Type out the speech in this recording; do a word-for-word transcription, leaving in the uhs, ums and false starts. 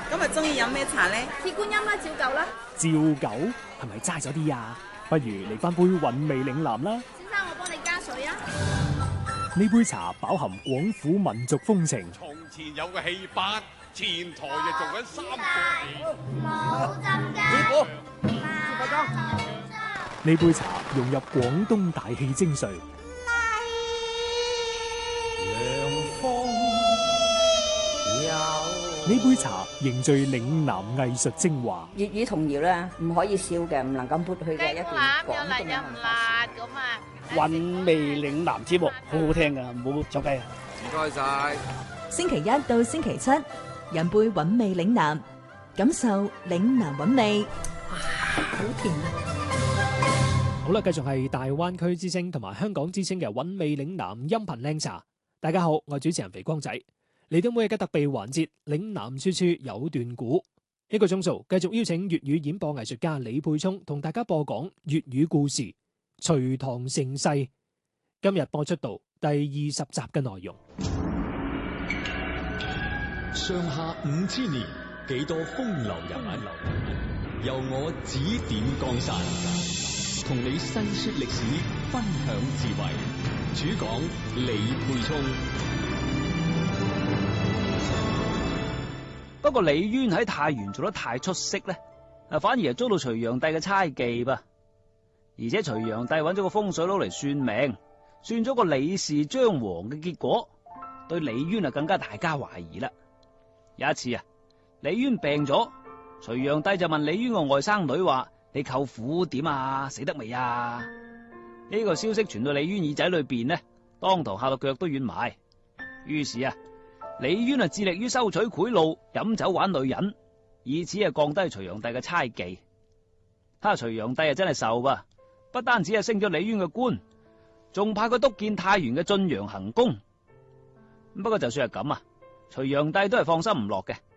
今日中意飲咩茶咧？ 鐵觀音啦，照舊啦。 照舊係咪齋咗啲啊？不如嚟翻杯韻味嶺南啦。 先生，我幫你加水啊。 呢杯茶飽含廣府民族風情。 從前有個戲班，前台就做緊三個冇浸㗎。 師傅， 呢杯茶融入廣東大氣精髓。呢杯茶凝聚嶺南藝術精華。 粵語童謠咧，唔可以笑嘅，唔能夠抹去嘅一段廣東嘅文化。 韻味嶺南節目好好聽噶，唔好走雞啊！ 唔該晒。 星期一到星期七，飲杯韻味嶺南，感受嶺南韻味。哇，好甜啊！ 好啦，繼續係大灣區之聲同埋香港之聲嘅韻味嶺南音頻靚茶。大家好，我係主持人肥光仔。嚟到每日嘅特備環節，嶺南處處有段古，一個鐘數繼續邀請粵語演播藝術家李沛聰同大家播講粵語故事《隋唐盛世》。今日播出到第二十集嘅內容。 上下五千年，幾多風流人物，由我指點江山，同你細說歷史，分享智慧。主講李沛聰。 不過李淵喺太原做得太出色咧，啊反而係遭到隋煬帝嘅猜忌噃。而且隋煬帝揾咗個風水佬嚟算命，算咗個李氏將亡嘅結果，對李淵啊更加大加懷疑啦。有一次啊，李淵病咗，隋煬帝就問李淵個外甥女話：你舅父點啊？死得未啊？呢個消息傳到李淵耳仔裏邊呢，當堂嚇到腳都軟埋。於是啊，李淵啊致力於收取賄賂、飲酒玩女人，以此啊降低隋煬帝嘅猜忌。哈，隋煬帝啊真係受啊，不單止係升咗李淵嘅官，仲派佢督建太原嘅晉陽行宮。不過就算係咁啊，隋煬帝都係放心唔落嘅。